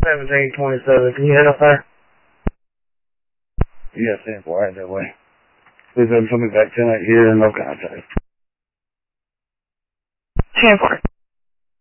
1727. Can you head up there? Yeah, 10-4, right that way. Please have somebody back 10 8 here and no contact. 10-4.